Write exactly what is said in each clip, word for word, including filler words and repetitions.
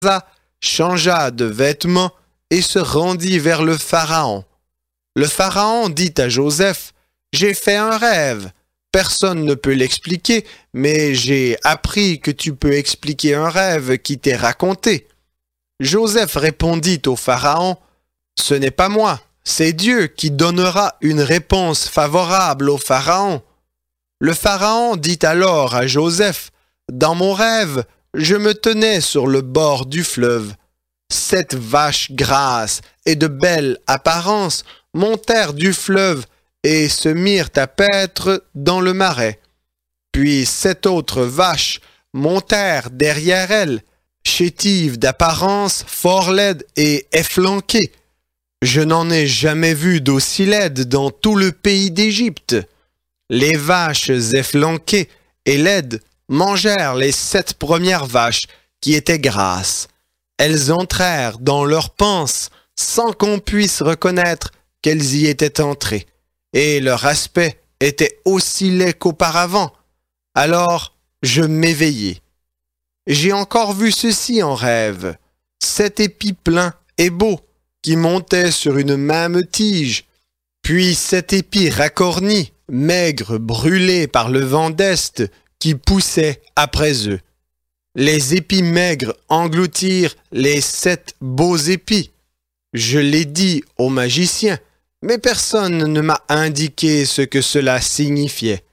changea de vêtements et se rendit vers le Pharaon. Le Pharaon dit à Joseph, « J'ai fait un rêve. Personne ne peut l'expliquer, mais j'ai appris que tu peux expliquer un rêve qui t'est raconté. » Joseph répondit au Pharaon, « Ce n'est pas moi, c'est Dieu qui donnera une réponse favorable au Pharaon. » Le Pharaon dit alors à Joseph, « Dans mon rêve, je me tenais sur le bord du fleuve. Sept vaches grasses et de belle apparence montèrent du fleuve et se mirent à paître dans le marais. Puis sept autres vaches montèrent derrière elles, chétives d'apparence, fort laides et efflanquées. Je n'en ai jamais vu d'aussi laides dans tout le pays d'Égypte. Les vaches efflanquées et laides mangèrent les sept premières vaches qui étaient grasses. Elles entrèrent dans leurs panses sans qu'on puisse reconnaître qu'elles y étaient entrées, et leur aspect était aussi laid qu'auparavant. Alors je m'éveillai. J'ai encore vu ceci en rêve, sept épis pleins et beaux qui montaient sur une même tige, puis sept épis racornis, maigres, brûlés par le vent d'Est, qui poussaient après eux. Les épis maigres engloutirent les sept beaux épis. Je l'ai dit au magicien, mais personne ne m'a indiqué ce que cela signifiait.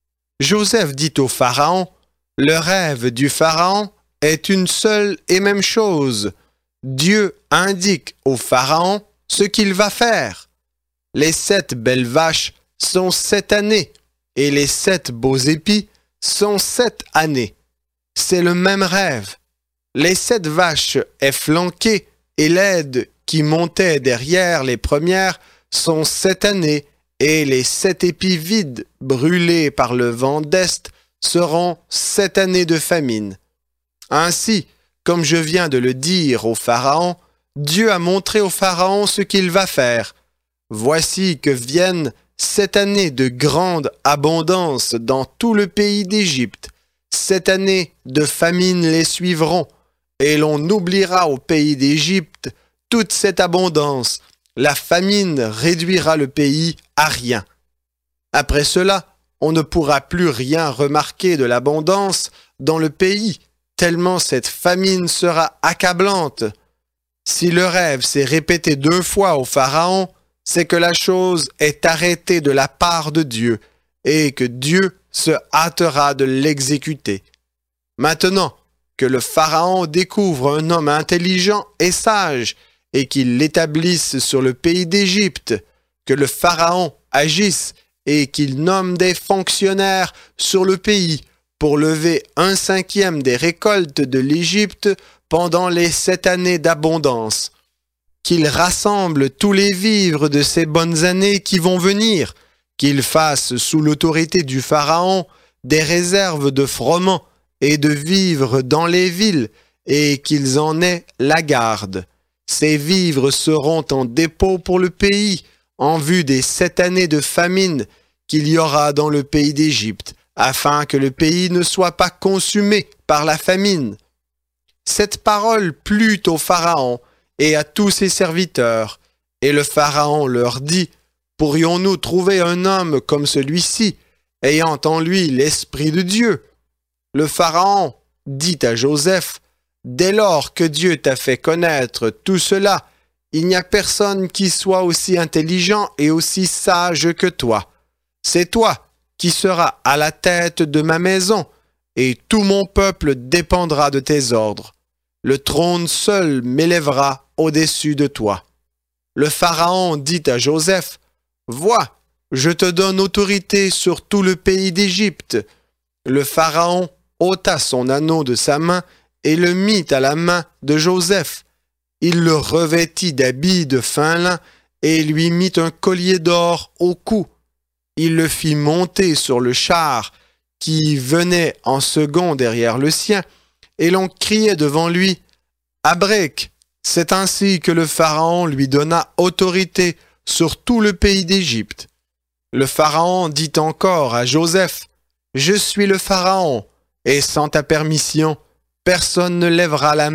Joseph dit au Pharaon, « Le rêve du Pharaon est une seule et même chose. Dieu indique au Pharaon ce qu'il va faire. Les sept belles vaches sont sept années, et les sept beaux épis sont sept années. C'est le même rêve. Les sept vaches efflanquées et laides qui montaient derrière les premières sont sept années, et les sept épis vides, brûlés par le vent d'Est, seront sept années de famine. Ainsi, comme je viens de le dire au Pharaon, Dieu a montré au Pharaon ce qu'il va faire. Voici que viennent sept années de grande abondance dans tout le pays d'Égypte. Sept années de famine les suivront, et l'on oubliera au pays d'Égypte toute cette abondance. La famine réduira le pays à rien. Après cela, on ne pourra plus rien remarquer de l'abondance dans le pays, tellement cette famine sera accablante. Si le rêve s'est répété deux fois au Pharaon, c'est que la chose est arrêtée de la part de Dieu, et que Dieu se hâtera de l'exécuter. Maintenant que le Pharaon découvre un homme intelligent et sage, et qu'il l'établisse sur le pays d'Égypte, que le Pharaon agisse et qu'il nomme des fonctionnaires sur le pays pour lever un cinquième des récoltes de l'Égypte pendant les sept années d'abondance, qu'il rassemble tous les vivres de ces bonnes années qui vont venir, qu'il fasse sous l'autorité du Pharaon des réserves de froment et de vivres dans les villes, et qu'ils en aient la garde. Ces vivres seront en dépôt pour le pays, en vue des sept années de famine qu'il y aura dans le pays d'Égypte, afin que le pays ne soit pas consumé par la famine. » Cette parole plut au Pharaon et à tous ses serviteurs, et le Pharaon leur dit, « Pourrions-nous trouver un homme comme celui-ci, ayant en lui l'Esprit de Dieu ?» Le Pharaon dit à Joseph, « Dès lors que Dieu t'a fait connaître tout cela, il n'y a personne qui soit aussi intelligent et aussi sage que toi. C'est toi qui seras à la tête de ma maison, et tout mon peuple dépendra de tes ordres. Le trône seul m'élèvera au-dessus de toi. » Le Pharaon dit à Joseph, « Vois, je te donne autorité sur tout le pays d'Égypte. » Le Pharaon ôta son anneau de sa main et le mit à la main de Joseph. Il le revêtit d'habits de fin lin et lui mit un collier d'or au cou. Il le fit monter sur le char qui venait en second derrière le sien, et l'on criait devant lui, « Abrek !» C'est ainsi que le Pharaon lui donna autorité sur tout le pays d'Égypte. Le Pharaon dit encore à Joseph, « Je suis le Pharaon, et sans ta permission, personne ne lèvera la main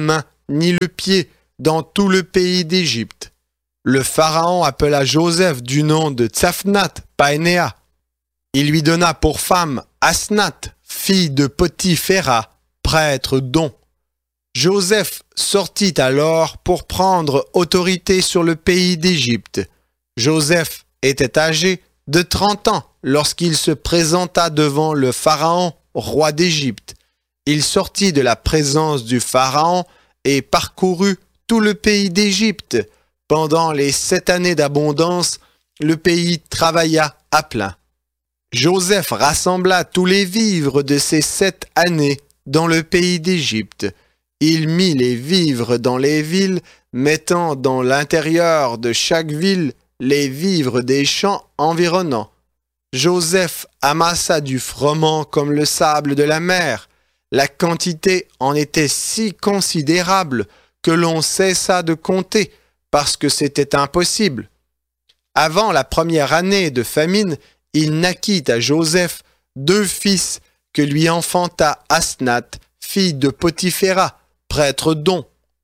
ni le pied dans tout le pays d'Égypte. Le Pharaon appela Joseph du nom de Tsaphnath Paénéa. Il lui donna pour femme Asnath, fille de Potiphéra, prêtre d'On. Joseph sortit alors pour prendre autorité sur le pays d'Égypte. Joseph était âgé de trente ans lorsqu'il se présenta devant le Pharaon, roi d'Égypte. Il sortit de la présence du Pharaon et parcourut tout le pays d'Égypte. Pendant les sept années d'abondance, le pays travailla à plein. Joseph rassembla tous les vivres de ces sept années dans le pays d'Égypte. Il mit les vivres dans les villes, mettant dans l'intérieur de chaque ville les vivres des champs environnants. Joseph amassa du froment comme le sable de la mer. La quantité en était si considérable que l'on cessa de compter parce que c'était impossible. Avant la première année de famine, il naquit à Joseph deux fils que lui enfanta Asnath, fille de Potiphéra, prêtre d'On.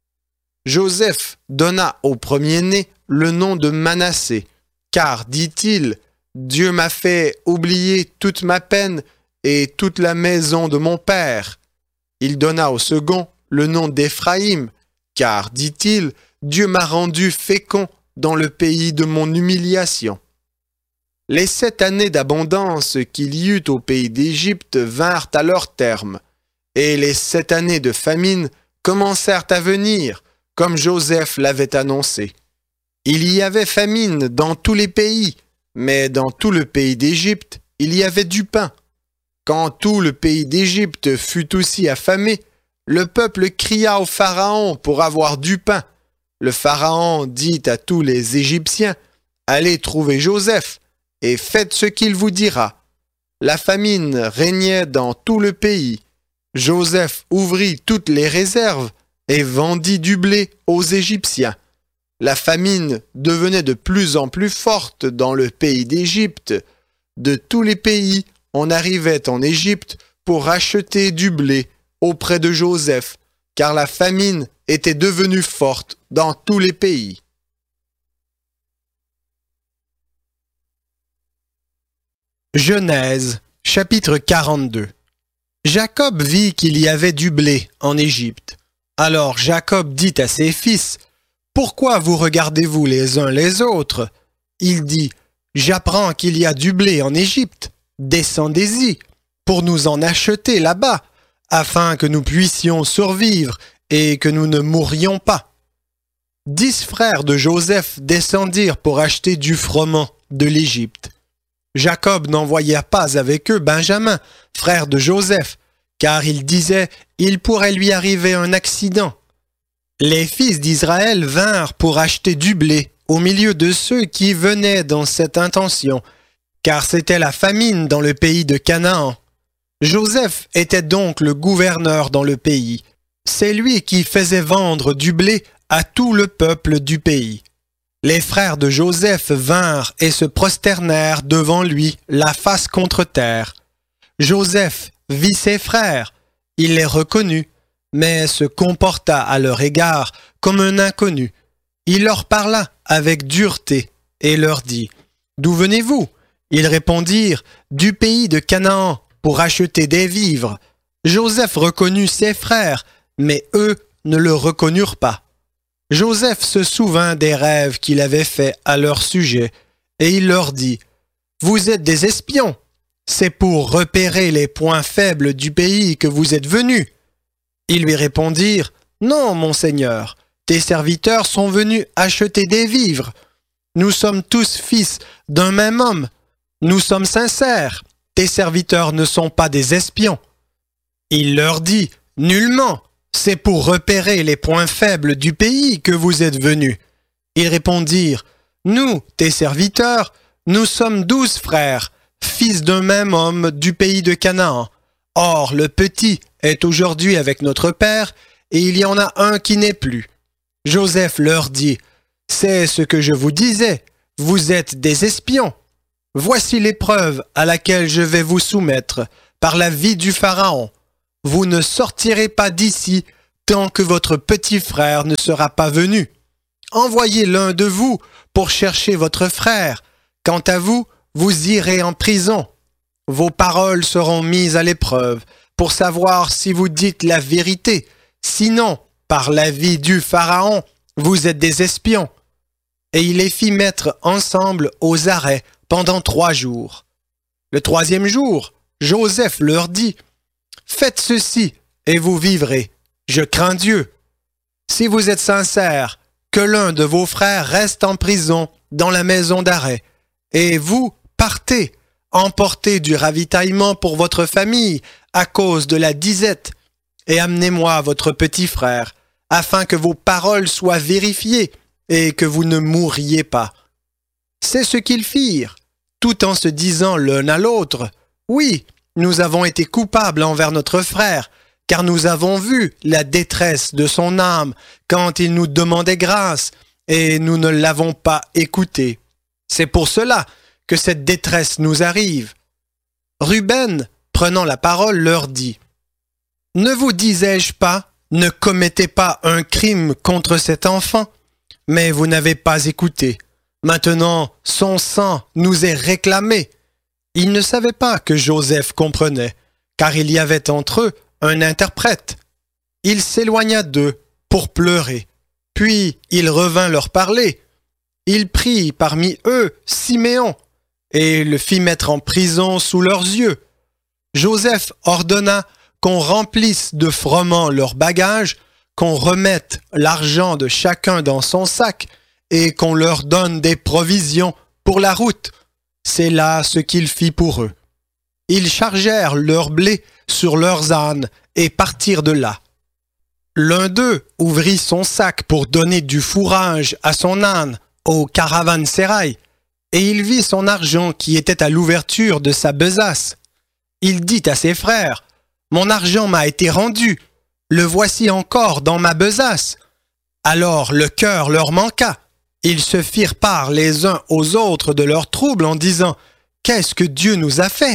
Joseph donna au premier-né le nom de Manassé, car, dit-il, Dieu m'a fait oublier toute ma peine et toute la maison de mon père. Il donna au second le nom d'Éphraïm, car, dit-il, Dieu m'a rendu fécond dans le pays de mon humiliation. Les sept années d'abondance qu'il y eut au pays d'Égypte vinrent à leur terme, et les sept années de famine commencèrent à venir, comme Joseph l'avait annoncé. Il y avait famine dans tous les pays, mais dans tout le pays d'Égypte, il y avait du pain. Quand tout le pays d'Égypte fut aussi affamé, le peuple cria au Pharaon pour avoir du pain. Le Pharaon dit à tous les Égyptiens, « Allez trouver Joseph, et faites ce qu'il vous dira. » La famine régnait dans tout le pays. Joseph ouvrit toutes les réserves et vendit du blé aux Égyptiens. La famine devenait de plus en plus forte dans le pays d'Égypte. De tous les pays, on arrivait en Égypte pour acheter du blé auprès de Joseph, car la famine était devenue forte dans tous les pays. Genèse, chapitre quarante-deux. Jacob vit qu'il y avait du blé en Égypte. Alors Jacob dit à ses fils, « Pourquoi vous regardez-vous les uns les autres ?» Il dit, « J'apprends qu'il y a du blé en Égypte. Descendez-y, pour nous en acheter là-bas, afin que nous puissions survivre et que nous ne mourions pas. » Dix frères de Joseph descendirent pour acheter du froment de l'Égypte. Jacob n'envoya pas avec eux Benjamin, frère de Joseph, car il disait « Il pourrait lui arriver un accident. » Les fils d'Israël vinrent pour acheter du blé au milieu de ceux qui venaient dans cette intention, car c'était la famine dans le pays de Canaan. Joseph était donc le gouverneur dans le pays. C'est lui qui faisait vendre du blé à tout le peuple du pays. Les frères de Joseph vinrent et se prosternèrent devant lui, la face contre terre. Joseph vit ses frères, il les reconnut, mais se comporta à leur égard comme un inconnu. Il leur parla avec dureté et leur dit, « D'où venez-vous » Ils répondirent, « Du pays de Canaan, pour acheter des vivres. » Joseph reconnut ses frères, mais eux ne le reconnurent pas. Joseph se souvint des rêves qu'il avait faits à leur sujet, et il leur dit, « Vous êtes des espions, c'est pour repérer les points faibles du pays que vous êtes venus. » Ils lui répondirent, « Non, mon Seigneur, tes serviteurs sont venus acheter des vivres. Nous sommes tous fils d'un même homme. Nous sommes sincères, tes serviteurs ne sont pas des espions. » Il leur dit, « Nullement. C'est pour repérer les points faibles du pays que vous êtes venus. » Ils répondirent, « Nous, tes serviteurs, nous sommes douze frères, fils d'un même homme du pays de Canaan. Or, le petit est aujourd'hui avec notre père, et il y en a un qui n'est plus. » Joseph leur dit, « C'est ce que je vous disais, vous êtes des espions. Voici l'épreuve à laquelle je vais vous soumettre par la vie du Pharaon. Vous ne sortirez pas d'ici tant que votre petit frère ne sera pas venu. Envoyez l'un de vous pour chercher votre frère. Quant à vous, vous irez en prison. Vos paroles seront mises à l'épreuve pour savoir si vous dites la vérité. Sinon, par l'avis du Pharaon, vous êtes des espions. » Et il les fit mettre ensemble aux arrêts pendant trois jours. Le troisième jour, Joseph leur dit, « Faites ceci et vous vivrez. Je crains Dieu. Si vous êtes sincères, que l'un de vos frères reste en prison dans la maison d'arrêt, et vous partez, emportez du ravitaillement pour votre famille à cause de la disette, et amenez-moi votre petit frère, afin que vos paroles soient vérifiées et que vous ne mourriez pas. » C'est ce qu'ils firent, tout en se disant l'un à l'autre, « Oui, nous avons été coupables envers notre frère, car nous avons vu la détresse de son âme quand il nous demandait grâce, et nous ne l'avons pas écouté. C'est pour cela que cette détresse nous arrive. » Ruben, prenant la parole, leur dit, « Ne vous disais-je pas, ne commettez pas un crime contre cet enfant, mais vous n'avez pas écouté. Maintenant, son sang nous est réclamé. » Ils ne savaient pas que Joseph comprenait, car il y avait entre eux un interprète. Il s'éloigna d'eux pour pleurer, puis il revint leur parler. Il prit parmi eux Siméon et le fit mettre en prison sous leurs yeux. Joseph ordonna qu'on remplisse de froment leurs bagages, qu'on remette l'argent de chacun dans son sac et qu'on leur donne des provisions pour la route. C'est là ce qu'il fit pour eux. Ils chargèrent leur blé sur leurs ânes et partirent de là. L'un d'eux ouvrit son sac pour donner du fourrage à son âne au caravansérail, et il vit son argent qui était à l'ouverture de sa besace. Il dit à ses frères, « Mon argent m'a été rendu, le voici encore dans ma besace. » Alors le cœur leur manqua. Ils se firent part les uns aux autres de leurs troubles en disant, « Qu'est-ce que Dieu nous a fait ?»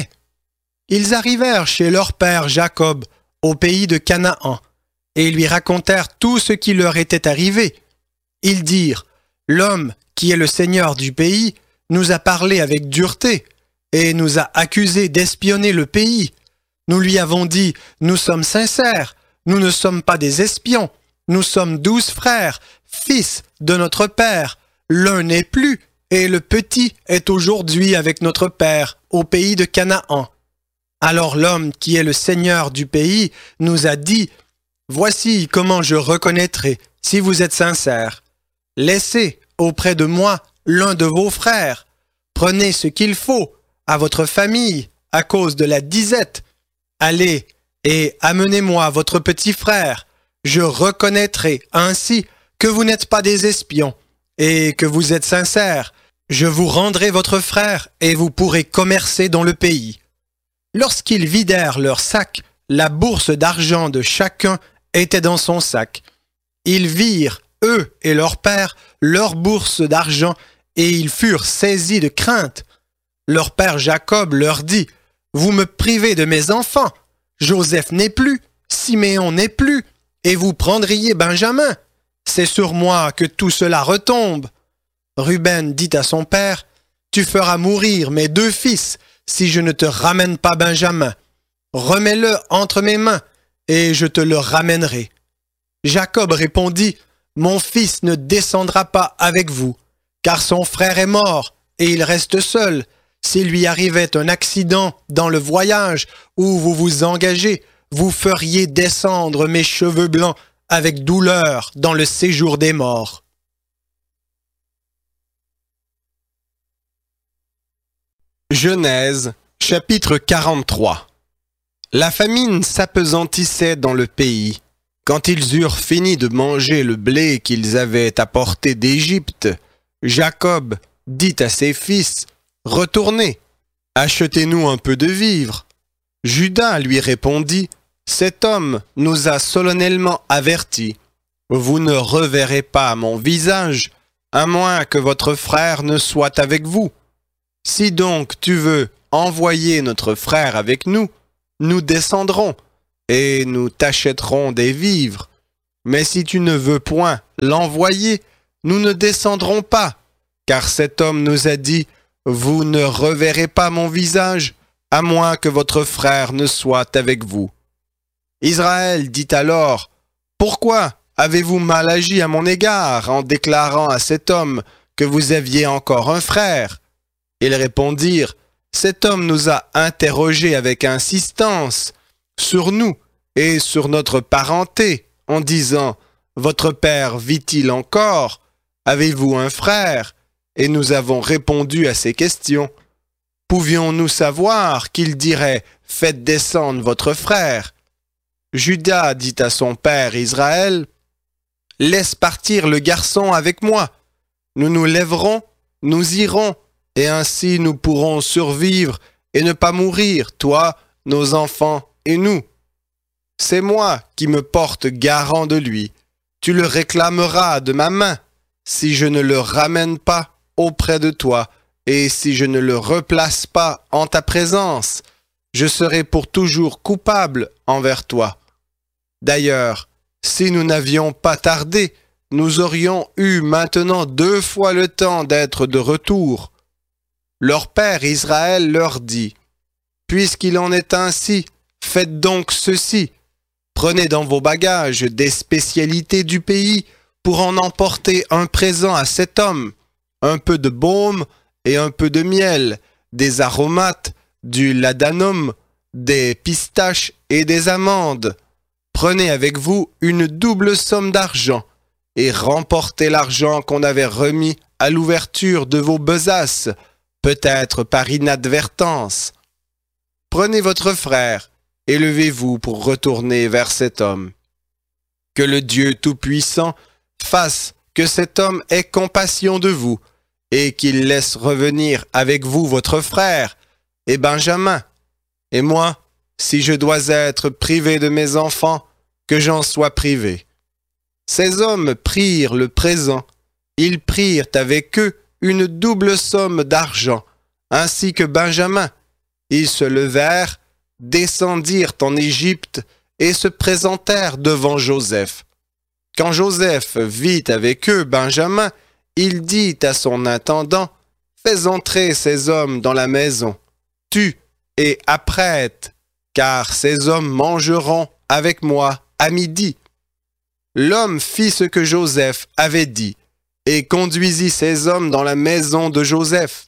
Ils arrivèrent chez leur père Jacob, au pays de Canaan, et lui racontèrent tout ce qui leur était arrivé. Ils dirent, « L'homme qui est le seigneur du pays nous a parlé avec dureté et nous a accusés d'espionner le pays. Nous lui avons dit, « Nous sommes sincères, nous ne sommes pas des espions, nous sommes douze frères, fils de notre père. L'un n'est plus, et le petit est aujourd'hui avec notre père au pays de Canaan. » Alors l'homme qui est le seigneur du pays nous a dit, « Voici comment je reconnaîtrai si vous êtes sincères. Laissez auprès de moi l'un de vos frères. Prenez ce qu'il faut à votre famille à cause de la disette. Allez et amenez-moi votre petit frère. Je reconnaîtrai ainsi que vous n'êtes pas des espions et que vous êtes sincères. Je vous rendrai votre frère et vous pourrez commercer dans le pays. » Lorsqu'ils vidèrent leur sac, la bourse d'argent de chacun était dans son sac. Ils virent, eux et leur père, leur bourse d'argent, et ils furent saisis de crainte. Leur père Jacob leur dit, « Vous me privez de mes enfants. Joseph n'est plus, Siméon n'est plus, et vous prendriez Benjamin. C'est sur moi que tout cela retombe. » Ruben dit à son père, « Tu feras mourir mes deux fils, si je ne te ramène pas Benjamin. Remets-le entre mes mains, et je te le ramènerai. » Jacob répondit, « Mon fils ne descendra pas avec vous, car son frère est mort, et il reste seul. S'il lui arrivait un accident dans le voyage où vous vous engagez, vous feriez descendre mes cheveux blancs avec douleur dans le séjour des morts. » Genèse, chapitre quarante-trois. La famine s'appesantissait dans le pays. Quand ils eurent fini de manger le blé qu'ils avaient apporté d'Égypte, Jacob dit à ses fils, « Retournez, achetez-nous un peu de vivres. » Juda lui répondit, « Cet homme nous a solennellement avertis. Vous ne reverrez pas mon visage, à moins que votre frère ne soit avec vous. Si donc tu veux envoyer notre frère avec nous, nous descendrons, et nous t'achèterons des vivres. Mais si tu ne veux point l'envoyer, nous ne descendrons pas, car cet homme nous a dit, vous ne reverrez pas mon visage, à moins que votre frère ne soit avec vous. Israël dit alors, pourquoi avez-vous mal agi à mon égard en déclarant à cet homme que vous aviez encore un frère? Ils répondirent, cet homme nous a interrogés avec insistance sur nous et sur notre parenté, en disant, votre père vit-il encore? Avez-vous un frère? Et nous avons répondu à ces questions. Pouvions-nous savoir qu'il dirait, faites descendre votre frère? Juda dit à son père Israël, laisse partir le garçon avec moi. Nous nous lèverons, nous irons, et ainsi nous pourrons survivre et ne pas mourir, toi, nos enfants et nous. C'est moi qui me porte garant de lui. Tu le réclameras de ma main, si je ne le ramène pas auprès de toi, et si je ne le replace pas en ta présence, je serai pour toujours coupable envers toi. D'ailleurs, si nous n'avions pas tardé, nous aurions eu maintenant deux fois le temps d'être de retour. Leur père Israël leur dit, puisqu'il en est ainsi, faites donc ceci. Prenez dans vos bagages des spécialités du pays pour en emporter un présent à cet homme, un peu de baume et un peu de miel, des aromates, du ladanum, des pistaches et des amandes. Prenez avec vous une double somme d'argent et remportez l'argent qu'on avait remis à l'ouverture de vos besaces, peut-être par inadvertance. Prenez votre frère et levez-vous pour retourner vers cet homme. Que le Dieu Tout-Puissant fasse que cet homme ait compassion de vous et qu'il laisse revenir avec vous votre frère et Benjamin. Et moi, si je dois être privé de mes enfants, que j'en sois privé. Ces hommes prirent le présent, ils prirent avec eux une double somme d'argent, ainsi que Benjamin. Ils se levèrent, descendirent en Égypte et se présentèrent devant Joseph. Quand Joseph vit avec eux Benjamin, il dit à son intendant, « Fais entrer ces hommes dans la maison, tue et apprête, car ces hommes mangeront avec moi à midi. » L'homme fit ce que Joseph avait dit, et conduisit ces hommes dans la maison de Joseph.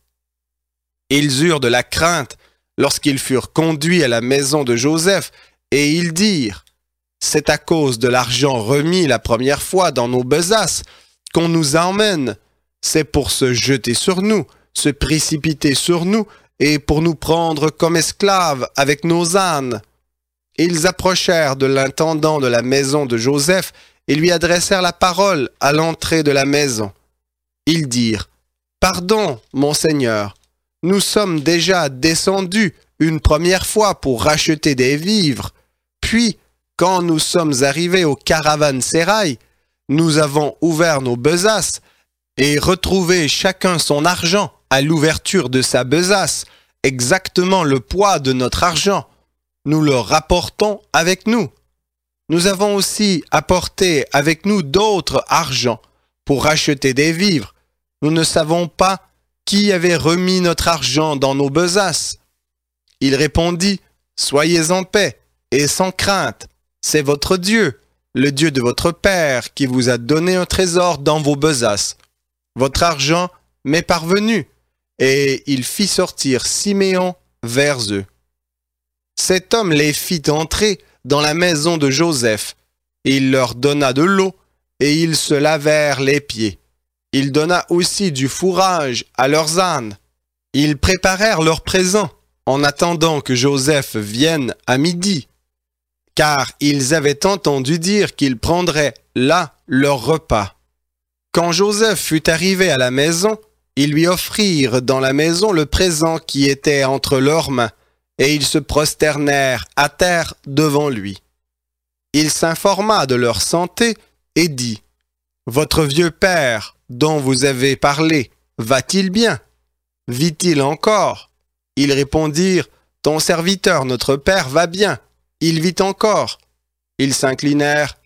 Ils eurent de la crainte lorsqu'ils furent conduits à la maison de Joseph, et ils dirent, « C'est à cause de l'argent remis la première fois dans nos besaces qu'on nous emmène. C'est pour se jeter sur nous, se précipiter sur nous, et pour nous prendre comme esclaves avec nos ânes. » Ils approchèrent de l'intendant de la maison de Joseph et lui adressèrent la parole à l'entrée de la maison. Ils dirent, « Pardon, mon Seigneur, nous sommes déjà descendus une première fois pour racheter des vivres. Puis, quand nous sommes arrivés au caravansérail, nous avons ouvert nos besaces et retrouvé chacun son argent à l'ouverture de sa besace, exactement le poids de notre argent. Nous le rapportons avec nous. Nous avons aussi apporté avec nous d'autres argents pour racheter des vivres. Nous ne savons pas qui avait remis notre argent dans nos besaces. » Il répondit, « Soyez en paix et sans crainte. C'est votre Dieu, le Dieu de votre Père, qui vous a donné un trésor dans vos besaces. Votre argent m'est parvenu. » Et il fit sortir Siméon vers eux. Cet homme les fit entrer dans la maison de Joseph. Il leur donna de l'eau et ils se lavèrent les pieds. Il donna aussi du fourrage à leurs ânes. Ils préparèrent leurs présents en attendant que Joseph vienne à midi, car ils avaient entendu dire qu'ils prendraient là leur repas. Quand Joseph fut arrivé à la maison, ils lui offrirent dans la maison le présent qui était entre leurs mains, et ils se prosternèrent à terre devant lui. Il s'informa de leur santé et dit, « Votre vieux père, dont vous avez parlé, va-t-il bien? Vit-il encore? » Ils répondirent, « Ton serviteur, notre père, va bien, il vit encore. » Ils s'inclinèrent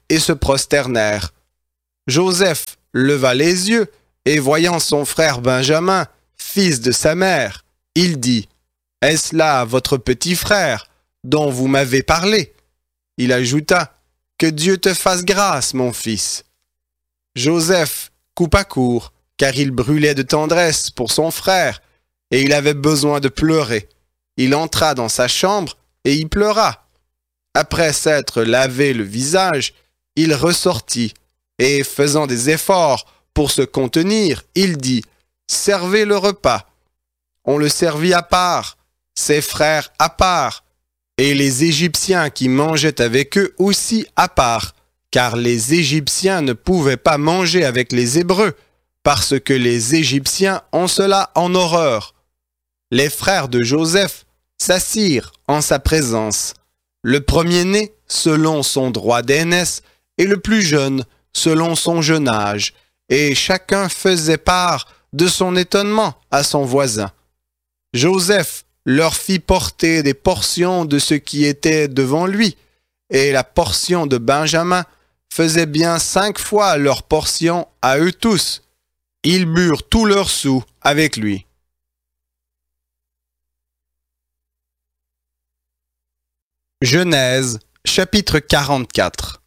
et se prosternèrent. Joseph leva les yeux, et voyant son frère Benjamin, fils de sa mère, il dit, « Est-ce là votre petit frère, dont vous m'avez parlé ?» Il ajouta, « Que Dieu te fasse grâce, mon fils. » Joseph coupa court, car il brûlait de tendresse pour son frère, et il avait besoin de pleurer. Il entra dans sa chambre, et y pleura. Après s'être lavé le visage, il ressortit, et faisant des efforts pour se contenir, il dit, « Servez le repas. » On le servit à part, ses frères à part, et les Égyptiens qui mangeaient avec eux aussi à part, car les Égyptiens ne pouvaient pas manger avec les Hébreux, parce que les Égyptiens ont cela en horreur. Les frères de Joseph s'assirent en sa présence, le premier-né selon son droit d'aînesse et le plus jeune selon son jeune âge, et chacun faisait part de son étonnement à son voisin. Joseph leur fit porter des portions de ce qui était devant lui, et la portion de Benjamin faisait bien cinq fois leur portion à eux tous. Ils burent tous leurs sous avec lui. Genèse, chapitre quarante-quatre.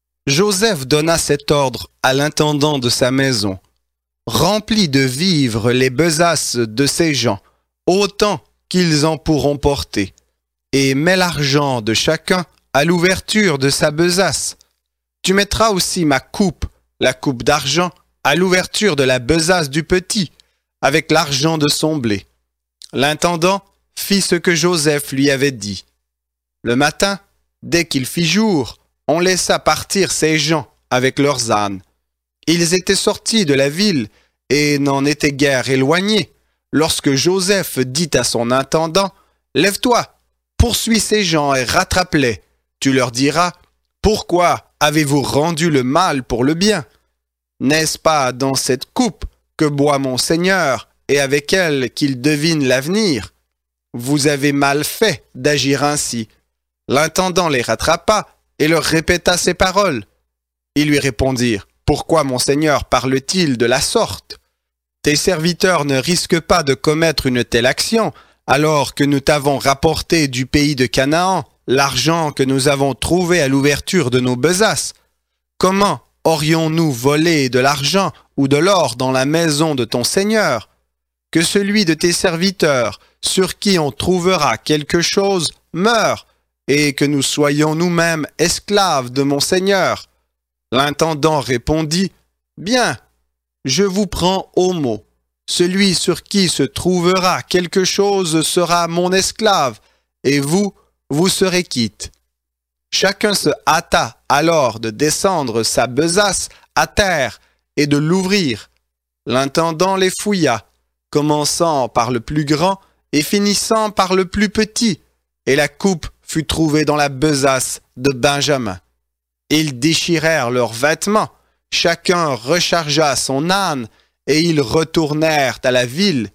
Joseph donna cet ordre à l'intendant de sa maison. Remplis de vivres les besaces de ces gens, autant qu'ils en pourront porter, et mets l'argent de chacun à l'ouverture de sa besace. Tu mettras aussi ma coupe, la coupe d'argent, à l'ouverture de la besace du petit, avec l'argent de son blé. L'intendant fit ce que Joseph lui avait dit. Le matin, dès qu'il fit jour, on laissa partir ces gens avec leurs ânes. Ils étaient sortis de la ville et n'en étaient guère éloignés, lorsque Joseph dit à son intendant, « Lève-toi, poursuis ces gens et rattrape-les. Tu leur diras, « Pourquoi avez-vous rendu le mal pour le bien? N'est-ce pas dans cette coupe que boit mon Seigneur et avec elle qu'il devine l'avenir? Vous avez mal fait d'agir ainsi. » L'intendant les rattrapa et leur répéta ces paroles. Ils lui répondirent, « Pourquoi mon Seigneur parle-t-il de la sorte? Tes serviteurs ne risquent pas de commettre une telle action, alors que nous t'avons rapporté du pays de Canaan l'argent que nous avons trouvé à l'ouverture de nos besaces. Comment aurions-nous volé de l'argent ou de l'or dans la maison de ton Seigneur? Que celui de tes serviteurs, sur qui on trouvera quelque chose, meure, et que nous soyons nous-mêmes esclaves de mon Seigneur. » L'intendant répondit, « Bien, je vous prends au mot. Celui sur qui se trouvera quelque chose sera mon esclave, et vous, vous serez quitte. » Chacun se hâta alors de descendre sa besace à terre et de l'ouvrir. L'intendant les fouilla, commençant par le plus grand et finissant par le plus petit, et la coupe fut trouvée dans la besace de Benjamin. Ils déchirèrent leurs vêtements, chacun rechargea son âne, et ils retournèrent à la ville.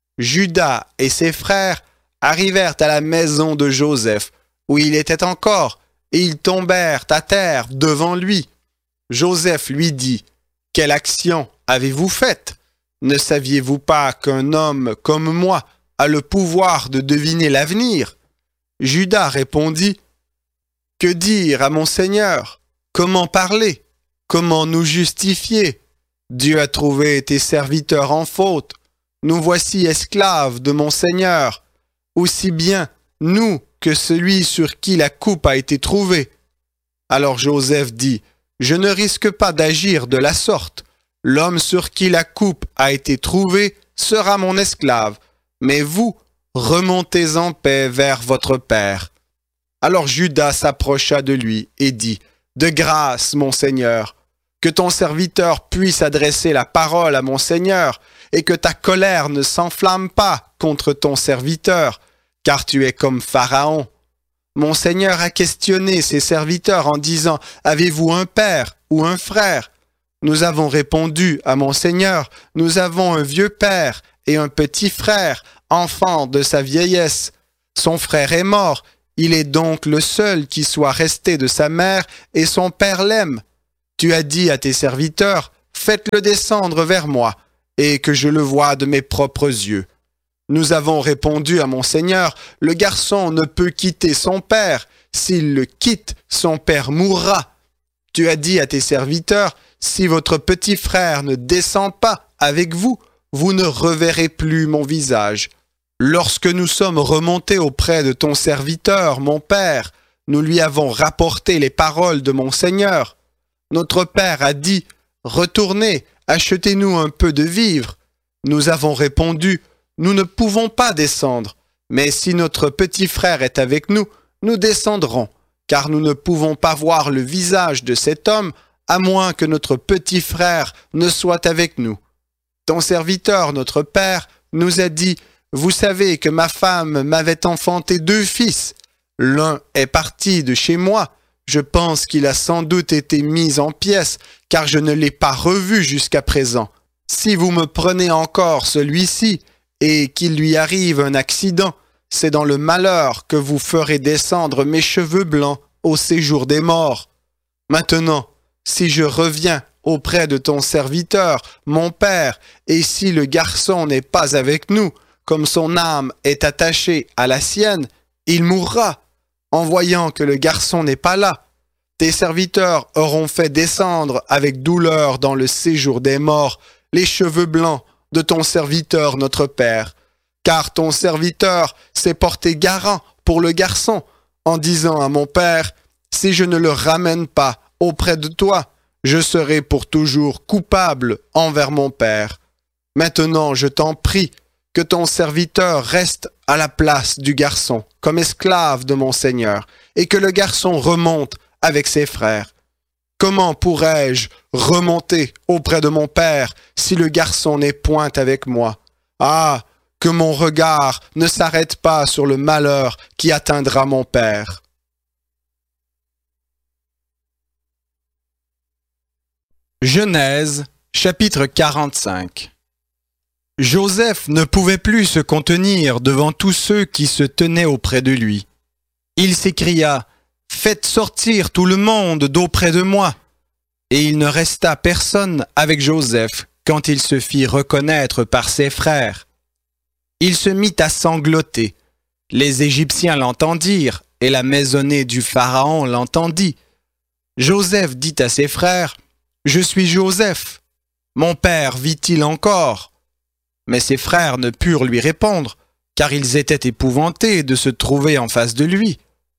Judas et ses frères arrivèrent à la maison de Joseph, où il était encore, et ils tombèrent à terre devant lui. Joseph lui dit, « Quelle action avez-vous faite? Ne saviez-vous pas qu'un homme comme moi a le pouvoir de deviner l'avenir? » Judas répondit, « Que dire à mon Seigneur? Comment parler? Comment nous justifier? Dieu a trouvé tes serviteurs en faute. Nous voici esclaves de mon Seigneur, aussi bien nous que celui sur qui la coupe a été trouvée. » Alors Joseph dit, « Je ne risque pas d'agir de la sorte. L'homme sur qui la coupe a été trouvée sera mon esclave, mais vous, remontez en paix vers votre père. » Alors Judas s'approcha de lui et dit, « De grâce, mon Seigneur, que ton serviteur puisse adresser la parole à mon Seigneur, et que ta colère ne s'enflamme pas contre ton serviteur, car tu es comme Pharaon. Mon Seigneur a questionné ses serviteurs en disant, « Avez-vous un père ou un frère? » Nous avons répondu à mon Seigneur, « Nous avons un vieux père et un petit frère, enfant de sa vieillesse. Son frère est mort, Il est donc le seul qui soit resté de sa mère, et son père l'aime. Tu as dit à tes serviteurs, faites-le descendre vers moi, et que je le voie de mes propres yeux. Nous avons répondu à mon Seigneur, le garçon ne peut quitter son père. S'il le quitte, son père mourra. Tu as dit à tes serviteurs, si votre petit frère ne descend pas avec vous, vous ne reverrez plus mon visage. Lorsque nous sommes remontés auprès de ton serviteur, mon père, nous lui avons rapporté les paroles de mon Seigneur. Notre père a dit, retournez, achetez-nous un peu de vivres. Nous avons répondu, nous ne pouvons pas descendre, mais si notre petit frère est avec nous, nous descendrons, car nous ne pouvons pas voir le visage de cet homme, à moins que notre petit frère ne soit avec nous. Ton serviteur, notre père, nous a dit, vous savez que ma femme m'avait enfanté deux fils. L'un est parti de chez moi. Je pense qu'il a sans doute été mis en pièces, car je ne l'ai pas revu jusqu'à présent. Si vous me prenez encore celui-ci, et qu'il lui arrive un accident, c'est dans le malheur que vous ferez descendre mes cheveux blancs au séjour des morts. Maintenant, si je reviens auprès de ton serviteur, mon père, et si le garçon n'est pas avec nous, comme son âme est attachée à la sienne, il mourra, en voyant que le garçon n'est pas là. Tes serviteurs auront fait descendre avec douleur dans le séjour des morts les cheveux blancs de ton serviteur notre père, car ton serviteur s'est porté garant pour le garçon, en disant à mon père, si je ne le ramène pas auprès de toi, je serai pour toujours coupable envers mon père. Maintenant, je t'en prie, que ton serviteur reste à la place du garçon, comme esclave de mon Seigneur, et que le garçon remonte avec ses frères. Comment pourrais-je remonter auprès de mon père si le garçon n'est point avec moi? Ah, que mon regard ne s'arrête pas sur le malheur qui atteindra mon père. Genèse, chapitre quarante-cinq. Joseph ne pouvait plus se contenir devant tous ceux qui se tenaient auprès de lui. Il s'écria, « Faites sortir tout le monde d'auprès de moi !» Et il ne resta personne avec Joseph quand il se fit reconnaître par ses frères. Il se mit à sangloter. Les Égyptiens l'entendirent, et la maisonnée du Pharaon l'entendit. Joseph dit à ses frères, « Je suis Joseph. Mon père vit-il encore ?» Mais ses frères ne purent lui répondre, car ils étaient épouvantés de se trouver en face de lui.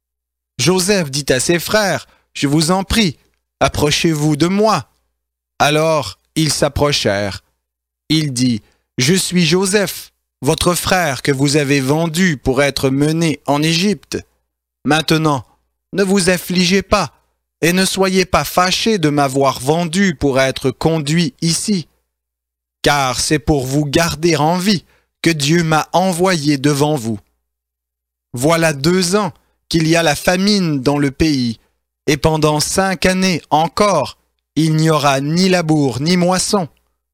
Joseph dit à ses frères, « Je vous en prie, approchez-vous de moi. » Alors ils s'approchèrent. Il dit, « Je suis Joseph, votre frère que vous avez vendu pour être mené en Égypte. Maintenant, ne vous affligez pas, et ne soyez pas fâchés de m'avoir vendu pour être conduit ici. Car c'est pour vous garder en vie que Dieu m'a envoyé devant vous. Voilà deux ans qu'il y a la famine dans le pays, et pendant cinq années encore, il n'y aura ni labour ni moisson.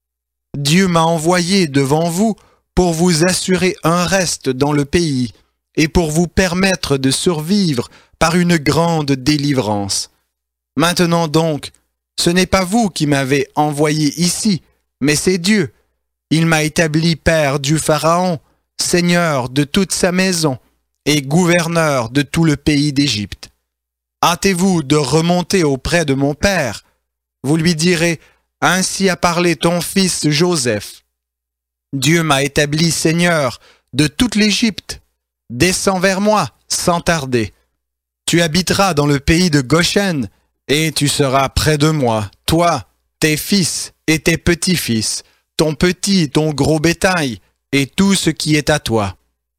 Dieu m'a envoyé devant vous pour vous assurer un reste dans le pays, et pour vous permettre de survivre par une grande délivrance. Maintenant donc, ce n'est pas vous qui m'avez envoyé ici, mais c'est Dieu. Il m'a établi père du Pharaon, seigneur de toute sa maison, et gouverneur de tout le pays d'Égypte. Hâtez-vous de remonter auprès de mon père. Vous lui direz, ainsi a parlé ton fils Joseph. Dieu m'a établi seigneur de toute l'Égypte. Descends vers moi, sans tarder. Tu habiteras dans le pays de Goshen, et tu seras près de moi, toi, tes fils et tes petits-fils, ton petit et ton gros bétail, et tout ce qui est à toi.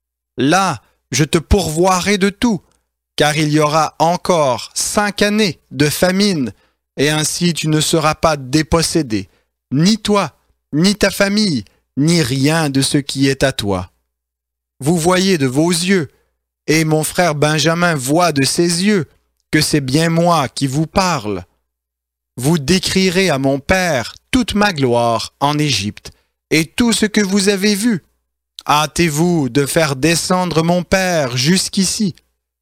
Là, je te pourvoirai de tout, car il y aura encore cinq années de famine, et ainsi tu ne seras pas dépossédé, ni toi, ni ta famille, ni rien de ce qui est à toi. Vous voyez de vos yeux, et mon frère Benjamin voit de ses yeux, que c'est bien moi qui vous parle. Vous décrirez à mon père toute ma gloire en Égypte, et tout ce que vous avez vu. Hâtez-vous de faire descendre mon père jusqu'ici.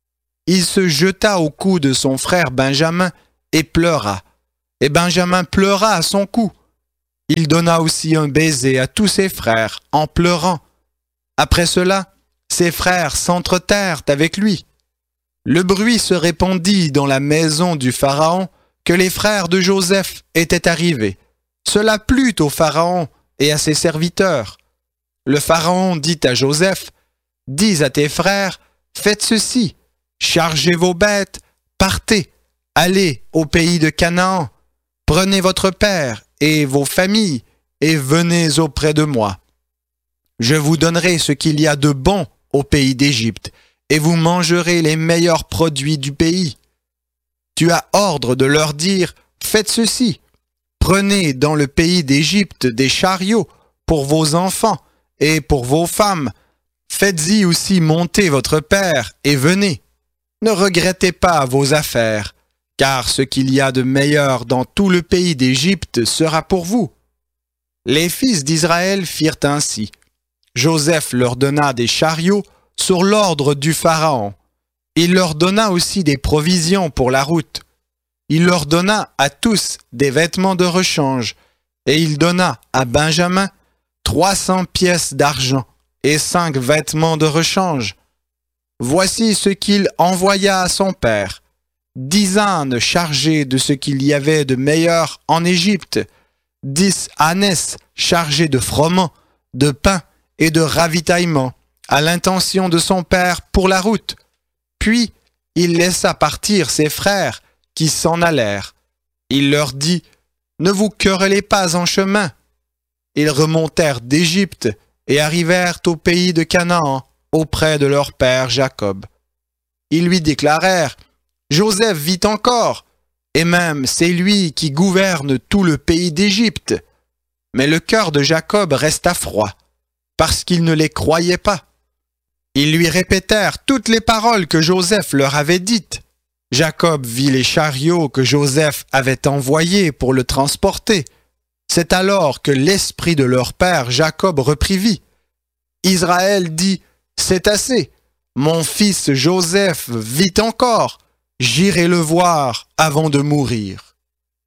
il se jeta au cou de son frère Benjamin et pleura. Et Benjamin pleura à son cou. Il donna aussi un baiser à tous ses frères en pleurant. Après cela, ses frères s'entretèrent avec lui. Le bruit se répandit dans la maison du Pharaon que les frères de Joseph étaient arrivés. Cela plut au Pharaon et à ses serviteurs. Le Pharaon dit à Joseph, « Dis à tes frères, faites ceci, chargez vos bêtes, partez, allez au pays de Canaan, prenez votre père et vos familles et venez auprès de moi. Je vous donnerai ce qu'il y a de bon au pays d'Égypte et vous mangerez les meilleurs produits du pays. Tu as ordre de leur dire, faites ceci, prenez dans le pays d'Égypte des chariots pour vos enfants et pour vos femmes. Faites-y aussi monter votre père et venez. Ne regrettez pas vos affaires, car ce qu'il y a de meilleur dans tout le pays d'Égypte sera pour vous. » Les fils d'Israël firent ainsi. Joseph leur donna des chariots sur l'ordre du Pharaon. Il leur donna aussi des provisions pour la route. Il leur donna à tous des vêtements de rechange, et il donna à Benjamin trois cents pièces d'argent et cinq vêtements de rechange. Voici ce qu'il envoya à son père. Dix ânes chargés de ce qu'il y avait de meilleur en Égypte, dix ânesses chargées de froment, de pain et de ravitaillement, à l'intention de son père pour la route. Puis il laissa partir ses frères qui s'en allèrent. Il leur dit, « Ne vous querellez pas en chemin. » Ils remontèrent d'Égypte et arrivèrent au pays de Canaan, auprès de leur père Jacob. Ils lui déclarèrent, « Joseph vit encore, et même c'est lui qui gouverne tout le pays d'Égypte. » Mais le cœur de Jacob resta froid, parce qu'il ne les croyait pas. Ils lui répétèrent toutes les paroles que Joseph leur avait dites. Jacob vit les chariots que Joseph avait envoyés pour le transporter. C'est alors que l'esprit de leur père Jacob reprit vie. Israël dit, « C'est assez, mon fils Joseph vit encore, j'irai le voir avant de mourir. »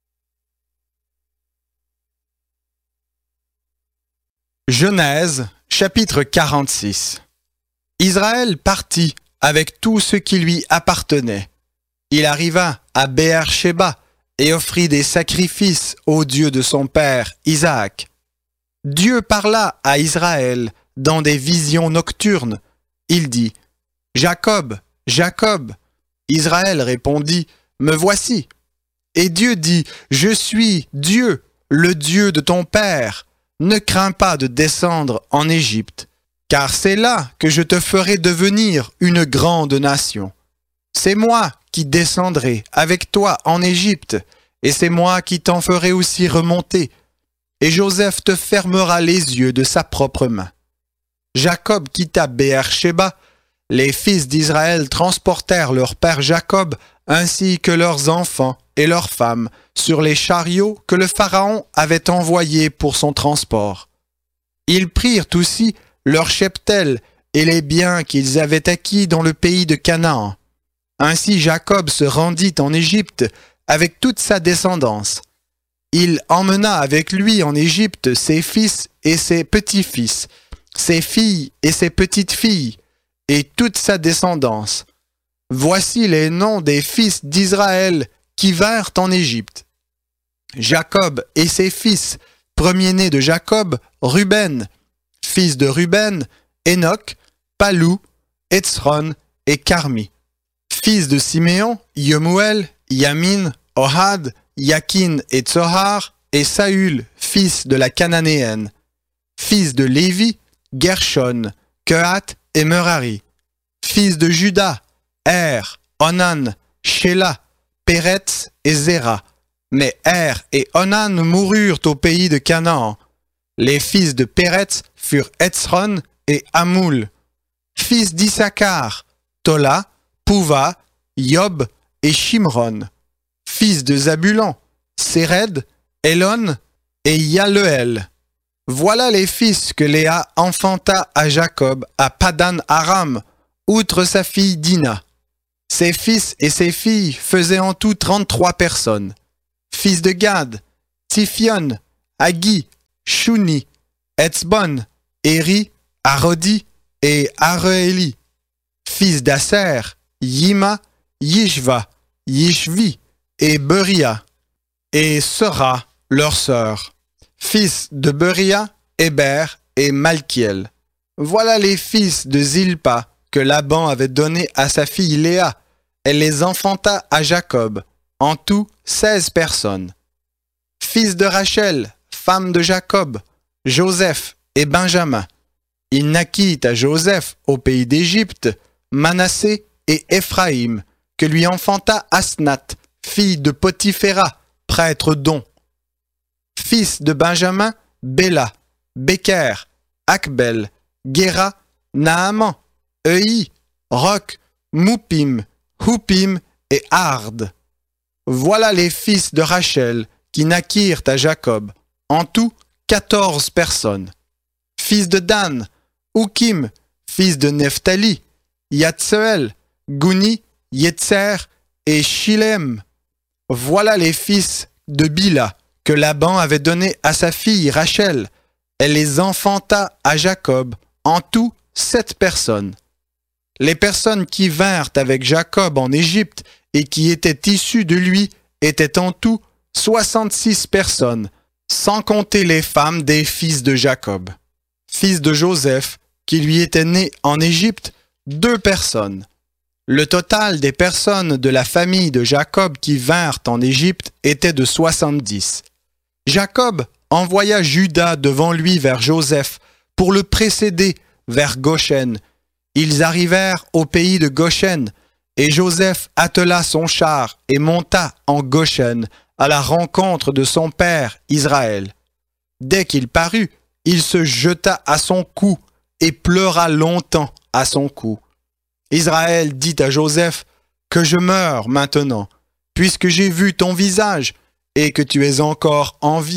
Genèse, chapitre quarante-six. Israël partit avec tout ce qui lui appartenait. Il arriva à Béer-Shéba et offrit des sacrifices au Dieu de son père, Isaac. Dieu parla à Israël dans des visions nocturnes. Il dit, « Jacob, Jacob. » Israël répondit, « Me voici. » Et Dieu dit, « Je suis Dieu, le Dieu de ton père. Ne crains pas de descendre en Égypte, car c'est là que je te ferai devenir une grande nation. C'est moi qui descendrai avec toi en Égypte, et c'est moi qui t'en ferai aussi remonter. Et Joseph te fermera les yeux de sa propre main. » Jacob quitta Béer-Shéba. Les fils d'Israël transportèrent leur père Jacob ainsi que leurs enfants et leurs femmes sur les chariots que le Pharaon avait envoyés pour son transport. Ils prirent aussi leurs cheptels et les biens qu'ils avaient acquis dans le pays de Canaan. Ainsi Jacob se rendit en Égypte avec toute sa descendance. Il emmena avec lui en Égypte ses fils et ses petits-fils, ses filles et ses petites-filles, et toute sa descendance. Voici les noms des fils d'Israël qui vinrent en Égypte. Jacob et ses fils, premier-né de Jacob, Ruben, fils de Ruben, Enoch, Palou, Hetzron et Carmi. Fils de Siméon, Yemuel, Yamin, Ohad, Yakin et Tsohar, et Saül, fils de la Cananéenne. Fils de Lévi, Gershon, Kehat et Merari. Fils de Juda, Er, Onan, Shéla, Péretz et Zéra. Mais Er et Onan moururent au pays de Canaan. Les fils de Péretz furent Hetzron et Hamoul. Fils d'Issachar, Tola, Pouva, Yob et Shimron. Fils de Zabulon, Séred, Elon et Yaleel. Voilà les fils que Léa enfanta à Jacob à Padan Aram, outre sa fille Dina. Ses fils et ses filles faisaient en tout trente-trois personnes. Fils de Gad, Tsifion, Hagi, Shuni, Etzbon, Éri, Arodi et Areéli. Fils d'Aser, Yima, Yishva, Yishvi et Beria. Et Sera, leur sœur. Fils de Beria, Héber et Malkiel. Voilà les fils de Zilpa que Laban avait donnés à sa fille Léa. Elle les enfanta à Jacob, en tout seize personnes. Fils de Rachel, femme de Jacob, Joseph et Benjamin. Il naquit à Joseph au pays d'Égypte, Manassé et Éphraïm, que lui enfanta Asnath, fille de Potiphéra, prêtre d'On. Fils de Benjamin, Béla, Béker, Akbel, Guéra, Naaman, Eui, Roc, Moupim, Houpim et Ard. Voilà les fils de Rachel qui naquirent à Jacob, en tout quatorze personnes. Fils de Dan, Oukim, fils de Nephtali, Yatseel, Gouni, Yetzer et Shilem. Voilà les fils de Bila que Laban avait donnés à sa fille Rachel. Elle les enfanta à Jacob, en tout sept personnes. Les personnes qui vinrent avec Jacob en Égypte et qui étaient issues de lui étaient en tout soixante-six personnes, sans compter les femmes des fils de Jacob. Fils de Joseph, qui lui était né en Égypte, deux personnes. Le total des personnes de la famille de Jacob qui vinrent en Égypte était de soixante-dix. Jacob envoya Juda devant lui vers Joseph pour le précéder vers Goshen. Ils arrivèrent au pays de Goshen, et Joseph attela son char et monta en Goshen à la rencontre de son père Israël. Dès qu'il parut, il se jeta à son cou et pleura longtemps à son cou. Israël dit à Joseph, « Que je meure maintenant, puisque j'ai vu ton visage et que tu es encore en vie. »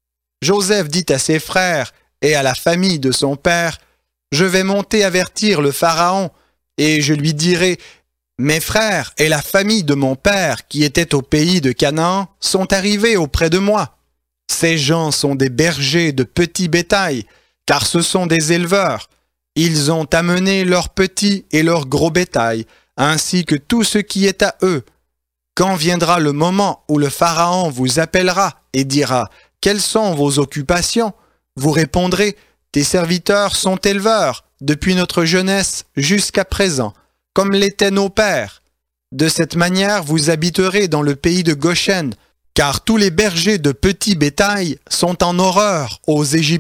Joseph dit à ses frères et à la famille de son père, « Je vais monter avertir le Pharaon, et je lui dirai, « Mes frères et la famille de mon père qui étaient au pays de Canaan sont arrivés auprès de moi. Ces gens sont des bergers de petit bétail, car ce sont des éleveurs. Ils ont amené leur petit et leur gros bétail, ainsi que tout ce qui est à eux. Quand viendra le moment où le Pharaon vous appellera et dira, « Quelles sont vos occupations ?» Vous répondrez, « Tes serviteurs sont éleveurs, depuis notre jeunesse jusqu'à présent, comme l'étaient nos pères. De cette manière, vous habiterez dans le pays de Goshen, car tous les bergers de petit bétail sont en horreur aux Égyptiens. »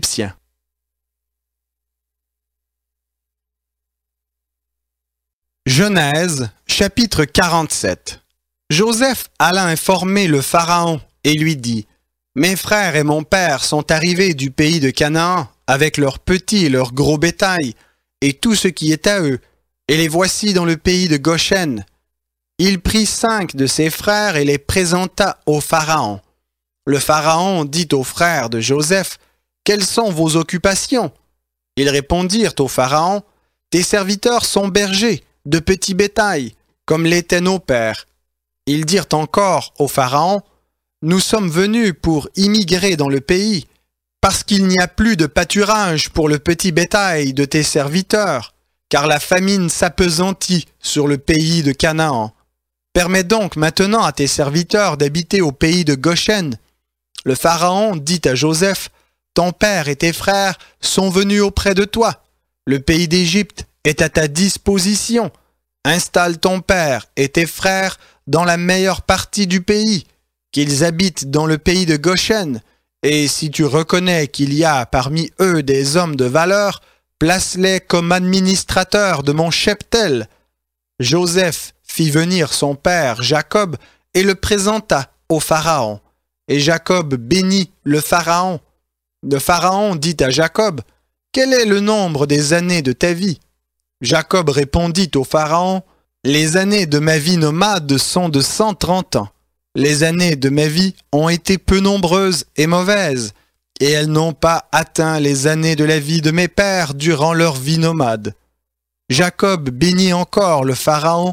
Genèse, chapitre quarante-sept. Joseph alla informer le Pharaon et lui dit, « Mes frères et mon père sont arrivés du pays de Canaan avec leurs petits et leurs gros bétail et tout ce qui est à eux, et les voici dans le pays de Goshen. » Il prit cinq de ses frères et les présenta au Pharaon. Le Pharaon dit aux frères de Joseph, « Quelles sont vos occupations ?» Ils répondirent au Pharaon, « Tes serviteurs sont bergers de petit bétail, comme l'étaient nos pères. » Ils dirent encore au Pharaon, « Nous sommes venus pour immigrer dans le pays, parce qu'il n'y a plus de pâturage pour le petit bétail de tes serviteurs, car la famine s'appesantit sur le pays de Canaan. Permets donc maintenant à tes serviteurs d'habiter au pays de Goshen. » Le Pharaon dit à Joseph, « Ton père et tes frères sont venus auprès de toi. Le pays d'Égypte est à ta disposition. Installe ton père et tes frères dans la meilleure partie du pays, qu'ils habitent dans le pays de Goshen, et si tu reconnais qu'il y a parmi eux des hommes de valeur, place-les comme administrateurs de mon cheptel. » Joseph fit venir son père Jacob et le présenta au Pharaon. Et Jacob bénit le Pharaon. Le Pharaon dit à Jacob, « Quel est le nombre des années de ta vie ?» Jacob répondit au Pharaon, « Les années de ma vie nomade sont de cent trente ans. Les années de ma vie ont été peu nombreuses et mauvaises, et elles n'ont pas atteint les années de la vie de mes pères durant leur vie nomade. » Jacob bénit encore le Pharaon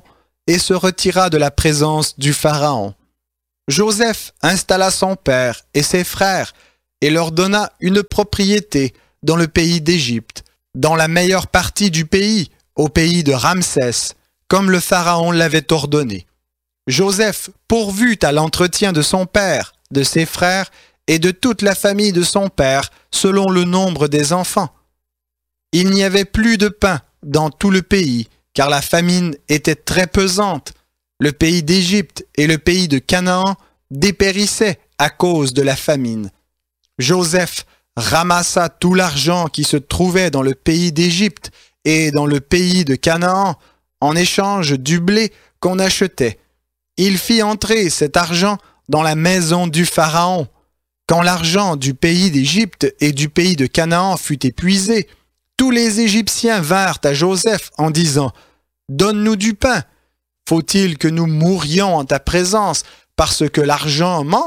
et se retira de la présence du Pharaon. Joseph installa son père et ses frères et leur donna une propriété dans le pays d'Égypte, dans la meilleure partie du pays, au pays de Ramsès, comme le Pharaon l'avait ordonné. Joseph pourvut à l'entretien de son père, de ses frères et de toute la famille de son père, selon le nombre des enfants. Il n'y avait plus de pain dans tout le pays, car la famine était très pesante. Le pays d'Égypte et le pays de Canaan dépérissaient à cause de la famine. Joseph ramassa tout l'argent qui se trouvait dans le pays d'Égypte et dans le pays de Canaan en échange du blé qu'on achetait. Il fit entrer cet argent dans la maison du Pharaon. Quand l'argent du pays d'Égypte et du pays de Canaan fut épuisé, tous les Égyptiens vinrent à Joseph en disant « Donne-nous du pain. Faut-il que nous mourions en ta présence parce que l'argent manque ?»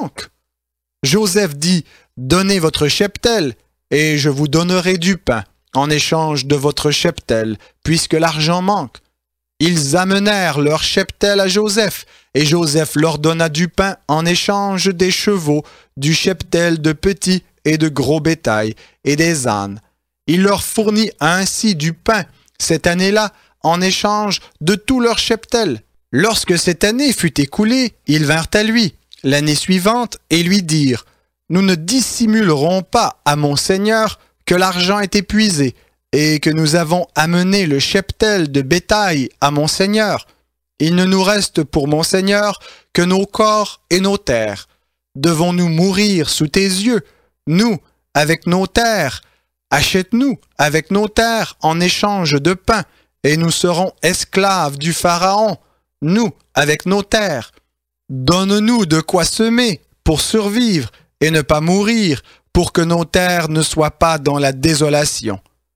Joseph dit « Donnez votre cheptel, et je vous donnerai du pain en échange de votre cheptel, puisque l'argent manque. » Ils amenèrent leur cheptel à Joseph, et Joseph leur donna du pain en échange des chevaux, du cheptel de petits et de gros bétail, et des ânes. Il leur fournit ainsi du pain cette année-là en échange de tout leur cheptel. Lorsque cette année fut écoulée, ils vinrent à lui l'année suivante et lui dirent « Nous ne dissimulerons pas à mon Seigneur que l'argent est épuisé et que nous avons amené le cheptel de bétail à mon Seigneur. Il ne nous reste pour mon Seigneur que nos corps et nos terres. Devons-nous mourir sous tes yeux, nous, avec nos terres? Achète-nous avec nos terres en échange de pain, et nous serons esclaves du Pharaon, nous, avec nos terres. Donne-nous de quoi semer pour survivre et ne pas mourir, pour que nos terres ne soient pas dans la désolation. »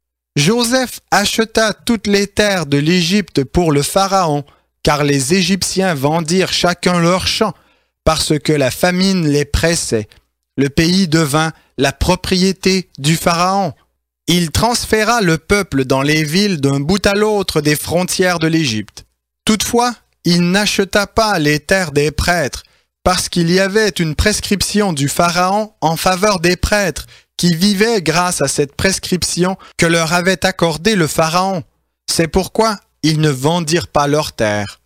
Joseph acheta toutes les terres de l'Égypte pour le Pharaon, car les Égyptiens vendirent chacun leur champ, parce que la famine les pressait. Le pays devint la propriété du Pharaon. Il transféra le peuple dans les villes d'un bout à l'autre des frontières de l'Égypte. Toutefois, il n'acheta pas les terres des prêtres, parce qu'il y avait une prescription du Pharaon en faveur des prêtres, qui vivaient grâce à cette prescription que leur avait accordée le Pharaon. C'est pourquoi ils ne vendirent pas leurs terres.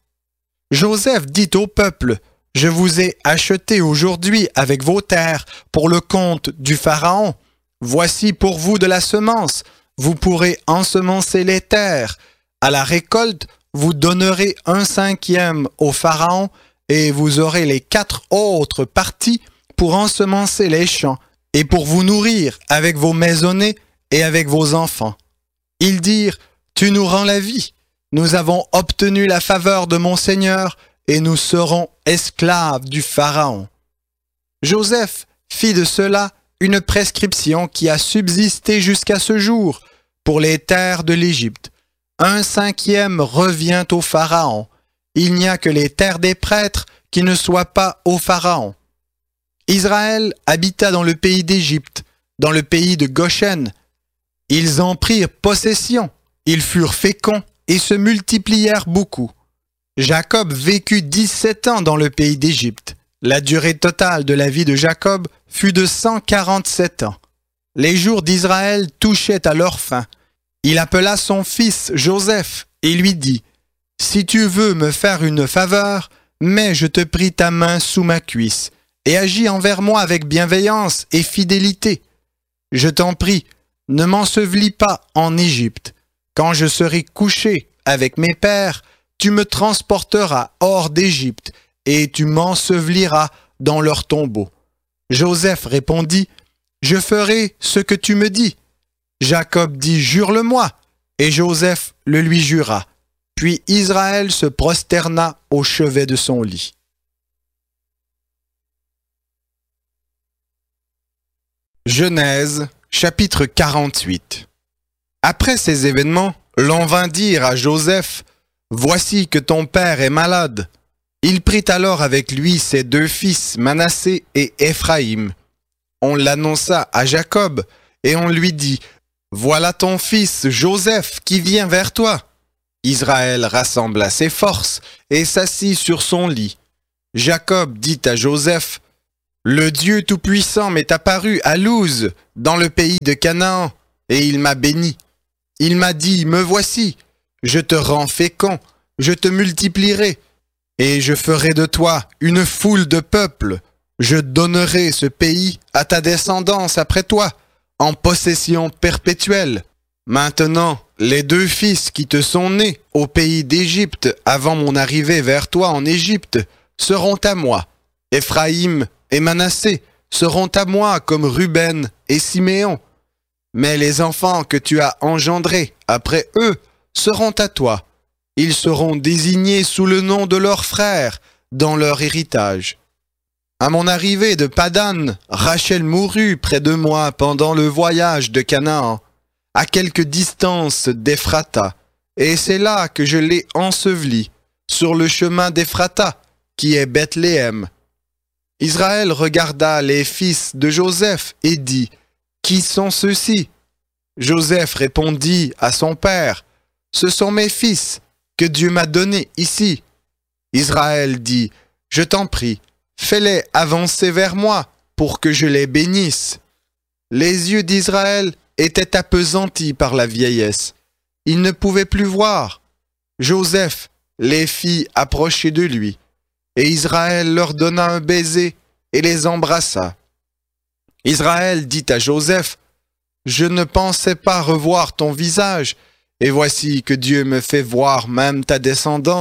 Joseph dit au peuple, « Je vous ai acheté aujourd'hui avec vos terres pour le compte du Pharaon. Voici pour vous de la semence, vous pourrez ensemencer les terres. À la récolte, vous donnerez un cinquième au Pharaon et vous aurez les quatre autres parties pour ensemencer les champs et pour vous nourrir avec vos maisonnées et avec vos enfants. » Ils dirent, « Tu nous rends la vie. Nous avons obtenu la faveur de mon Seigneur et nous serons esclaves du Pharaon. » Joseph fit de cela une prescription qui a subsisté jusqu'à ce jour pour les terres de l'Égypte. Un cinquième revient au Pharaon. Il n'y a que les terres des prêtres qui ne soient pas au Pharaon. Israël habita dans le pays d'Égypte, dans le pays de Goshen. Ils en prirent possession, ils furent féconds et se multiplièrent beaucoup. Jacob vécut dix-sept ans dans le pays d'Égypte. La durée totale de la vie de Jacob fut de cent quarante-sept ans. Les jours d'Israël touchaient à leur fin. Il appela son fils Joseph et lui dit, « Si tu veux me faire une faveur, mets, je te prie, ta main sous ma cuisse, et agis envers moi avec bienveillance et fidélité. Je t'en prie, ne m'ensevelis pas en Égypte. Quand je serai couché avec mes pères, tu me transporteras hors d'Égypte, et tu m'enseveliras dans leur tombeau. » Joseph répondit, « Je ferai ce que tu me dis. » Jacob dit, « Jure-le-moi. » Et Joseph le lui jura. Puis Israël se prosterna au chevet de son lit. Genèse, chapitre quarante-huit. Après ces événements, l'on vint dire à Joseph, « Voici que ton père est malade. » Il prit alors avec lui ses deux fils, Manassé et Éphraïm. On l'annonça à Jacob, et on lui dit, « Voilà ton fils Joseph qui vient vers toi. » Israël rassembla ses forces et s'assit sur son lit. Jacob dit à Joseph, « Le Dieu Tout-Puissant m'est apparu à Luz, dans le pays de Canaan, et il m'a béni. Il m'a dit, me voici, je te rends fécond, je te multiplierai, et je ferai de toi une foule de peuples. Je donnerai ce pays à ta descendance après toi, en possession perpétuelle. Maintenant, les deux fils qui te sont nés au pays d'Égypte avant mon arrivée vers toi en Égypte seront à moi. Éphraïm et Manassé seront à moi comme Ruben et Siméon. Mais les enfants que tu as engendrés après eux seront à toi. Ils seront désignés sous le nom de leurs frères dans leur héritage. À mon arrivée de Padan, Rachel mourut près de moi pendant le voyage de Canaan, à quelque distance d'Ephrata, et c'est là que je l'ai ensevelie, sur le chemin d'Ephrata, qui est Bethléem. Israël regarda les fils de Joseph et dit, « Qui sont ceux-ci » Joseph répondit à son père, « Ce sont mes fils que Dieu m'a donnés ici. » Israël dit, « Je t'en prie, fais-les avancer vers moi pour que je les bénisse. » Les yeux d'Israël étaient appesantis par la vieillesse. Il ne pouvait plus voir. Joseph les fit approcher de lui, et Israël leur donna un baiser et les embrassa. Israël dit à Joseph, « Je ne pensais pas revoir ton visage, et voici que Dieu me fait voir même ta descendance. »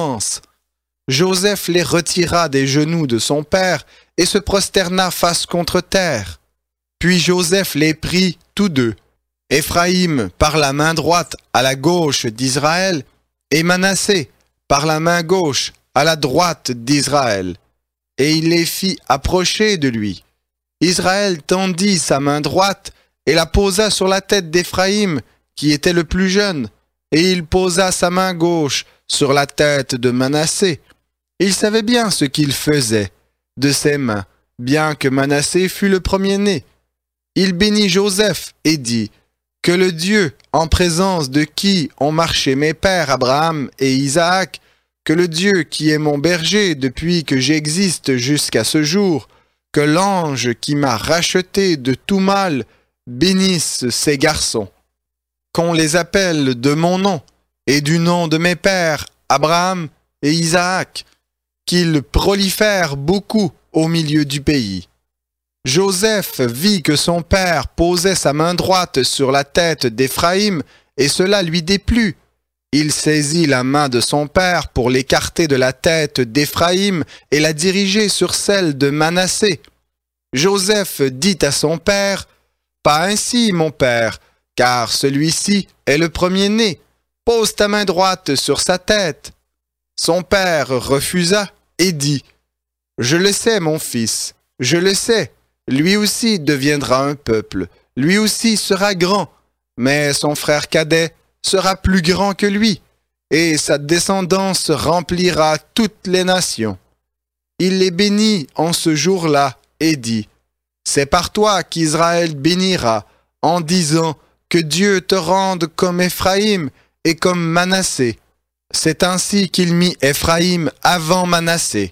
Joseph les retira des genoux de son père et se prosterna face contre terre. Puis Joseph les prit tous deux, Éphraïm par la main droite à la gauche d'Israël et Manassé par la main gauche à la droite d'Israël. Et il les fit approcher de lui. Israël tendit sa main droite et la posa sur la tête d'Éphraïm, qui était le plus jeune, et il posa sa main gauche sur la tête de Manassé. Il savait bien ce qu'il faisait de ses mains, bien que Manassé fût le premier-né. Il bénit Joseph et dit, « Que le Dieu, en présence de qui ont marché mes pères Abraham et Isaac, que le Dieu qui est mon berger depuis que j'existe jusqu'à ce jour, que l'ange qui m'a racheté de tout mal bénisse ces garçons. Qu'on les appelle de mon nom et du nom de mes pères Abraham et Isaac, qu'ils prolifèrent beaucoup au milieu du pays. » Joseph vit que son père posait sa main droite sur la tête d'Éphraïm, et cela lui déplut. Il saisit la main de son père pour l'écarter de la tête d'Éphraïm et la diriger sur celle de Manassé. Joseph dit à son père, « Pas ainsi, mon père, car celui-ci est le premier-né. Pose ta main droite sur sa tête. » Son père refusa et dit, « Je le sais, mon fils, je le sais. Lui aussi deviendra un peuple, lui aussi sera grand, mais son frère cadet sera plus grand que lui, et sa descendance remplira toutes les nations. » Il les bénit en ce jour-là et dit, « C'est par toi qu'Israël bénira, en disant que Dieu te rende comme Éphraïm et comme Manassé. » C'est ainsi qu'il mit Éphraïm avant Manassé.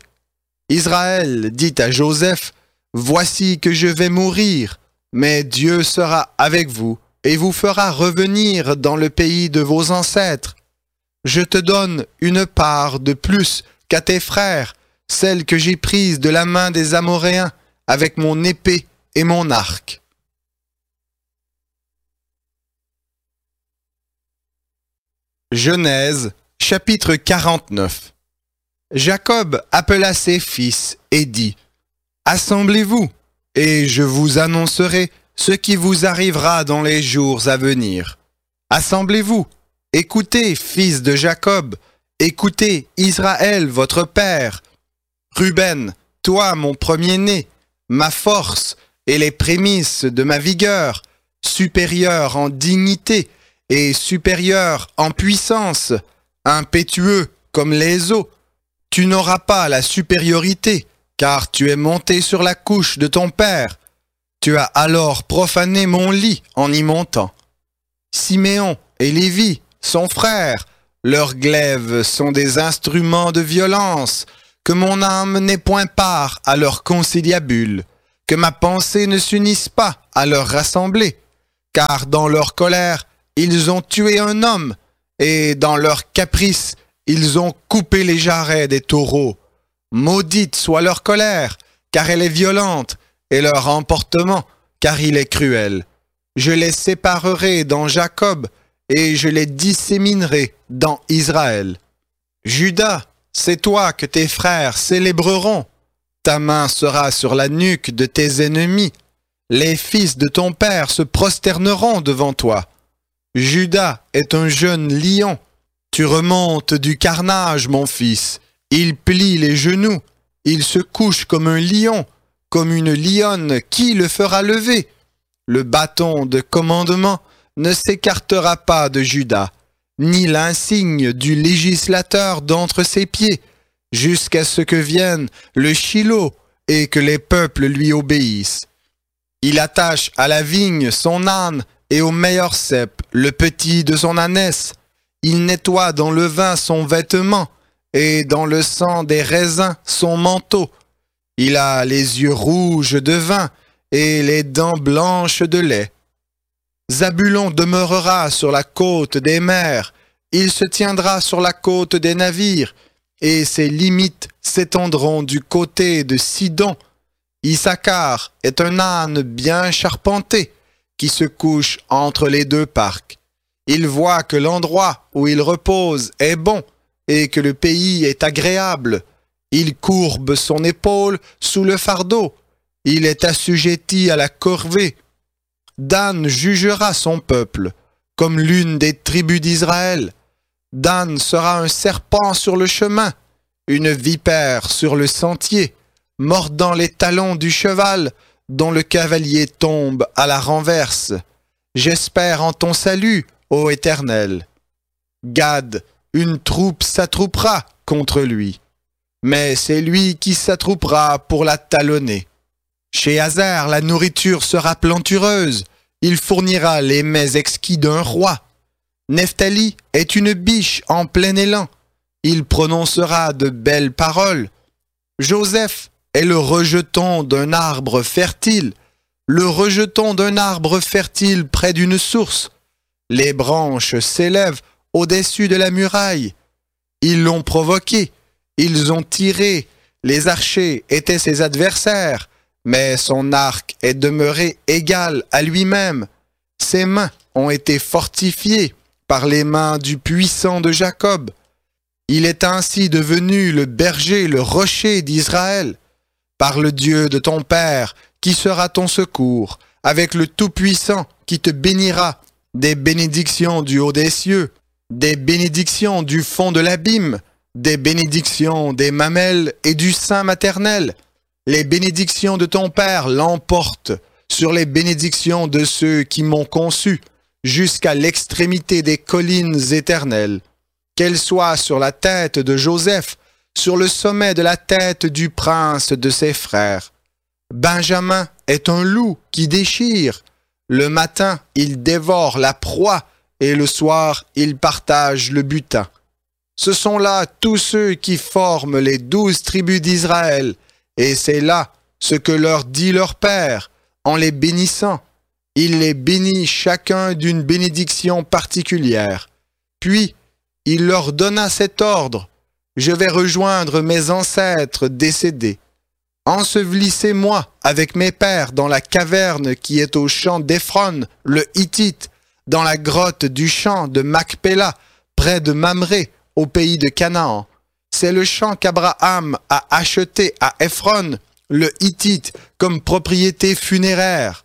Israël dit à Joseph, « Voici que je vais mourir, mais Dieu sera avec vous et vous fera revenir dans le pays de vos ancêtres. Je te donne une part de plus qu'à tes frères, celle que j'ai prise de la main des Amoréens avec mon épée et mon arc. » Genèse, chapitre quarante-neuf. Jacob appela ses fils et dit, « Assemblez-vous, et je vous annoncerai ce qui vous arrivera dans les jours à venir. Assemblez-vous, écoutez, fils de Jacob, écoutez, Israël, votre père. Ruben, toi, mon premier-né, ma force et les prémices de ma vigueur, supérieur en dignité et supérieur en puissance, impétueux comme les eaux, tu n'auras pas la supériorité, car tu es monté sur la couche de ton père. Tu as alors profané mon lit en y montant. Siméon et Lévi, son frère, Leurs glaives sont des instruments de violence, que mon âme n'ait point part à leur conciliabule, que ma pensée ne s'unisse pas à leur rassemblée, car dans leur colère, ils ont tué un homme, et dans leur caprice, ils ont coupé les jarrets des taureaux. Maudite soit leur colère, car elle est violente, et leur emportement, car il est cruel. Je les séparerai dans Jacob, et je les disséminerai dans Israël. Judas, c'est toi que tes frères célébreront. Ta main sera sur la nuque de tes ennemis. Les fils de ton père se prosterneront devant toi. Judas est un jeune lion. Tu remontes du carnage, mon fils. Il plie les genoux. Il se couche comme un lion, comme une lionne. Qui le fera lever? Le bâton de commandement ne s'écartera pas de Judas, ni l'insigne du législateur d'entre ses pieds, jusqu'à ce que vienne le Shilo et que les peuples lui obéissent. Il attache à la vigne son âne et au meilleur cep le petit de son ânesse. Il nettoie dans le vin son vêtement et dans le sang des raisins son manteau. Il a les yeux rouges de vin et les dents blanches de lait. Zabulon demeurera sur la côte des mers, il se tiendra sur la côte des navires, et ses limites s'étendront du côté de Sidon. Issachar est un âne bien charpenté, qui se couche entre les deux parcs. Il voit que l'endroit où il repose est bon, et que le pays est agréable. Il courbe son épaule sous le fardeau, il est assujetti à la corvée. Dan jugera son peuple, comme l'une des tribus d'Israël. Dan sera un serpent sur le chemin, une vipère sur le sentier, mordant les talons du cheval, dont le cavalier tombe à la renverse. J'espère en ton salut, ô Éternel. Gad, une troupe s'attroupera contre lui, mais c'est lui qui s'attroupera pour la talonner. Chez Hazer, la nourriture sera plantureuse. Il fournira les mets exquis d'un roi. Nephtali est une biche en plein élan. Il prononcera de belles paroles. Joseph est le rejeton d'un arbre fertile, le rejeton d'un arbre fertile près d'une source. Les branches s'élèvent au-dessus de la muraille. Ils l'ont provoqué, ils ont tiré. Les archers étaient ses adversaires. Mais son arc est demeuré égal à lui-même. Ses mains ont été fortifiées par les mains du puissant de Jacob. Il est ainsi devenu le berger, le rocher d'Israël. Par le Dieu de ton Père, qui sera ton secours, avec le Tout-Puissant qui te bénira, des bénédictions du haut des cieux, des bénédictions du fond de l'abîme, des bénédictions des mamelles et du sein maternel. Les bénédictions de ton Père l'emportent sur les bénédictions de ceux qui m'ont conçu, jusqu'à l'extrémité des collines éternelles. Qu'elles soient sur la tête de Joseph, sur le sommet de la tête du prince de ses frères. Benjamin est un loup qui déchire. Le matin, il dévore la proie, et le soir, il partage le butin. Ce sont là tous ceux qui forment les douze tribus d'Israël, et c'est là ce que leur dit leur Père, en les bénissant. Il les bénit chacun d'une bénédiction particulière. Puis, il leur donna cet ordre: je vais rejoindre mes ancêtres décédés. Ensevelissez-moi avec mes pères dans la caverne qui est au champ d'Ephron, le Hittite, dans la grotte du champ de Macpéla, près de Mamré, au pays de Canaan. C'est le champ qu'Abraham a acheté à Ephron, le Hittite, comme propriété funéraire.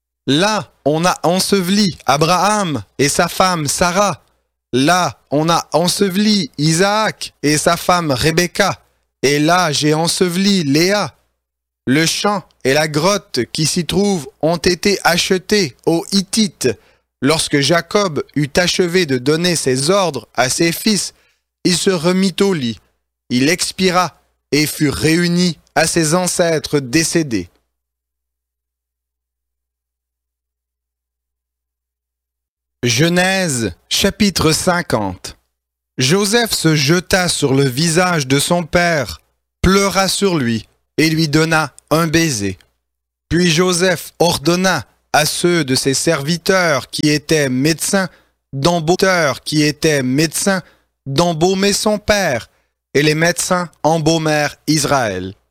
Là, on a enseveli Abraham et sa femme Sarah. Là, on a enseveli Isaac et sa femme Rebecca. Et là, j'ai enseveli Léa. Le champ et la grotte qui s'y trouvent ont été achetés aux Hittites. Lorsque Jacob eut achevé de donner ses ordres à ses fils, il se remit au lit. Il expira et fut réuni à ses ancêtres décédés. Genèse chapitre cinquante. Joseph se jeta sur le visage de son père, pleura sur lui et lui donna un baiser. Puis Joseph ordonna à ceux de ses serviteurs qui étaient médecins d'embaumer qui étaient médecins d'embaumer son père, et les médecins embaumèrent Israël.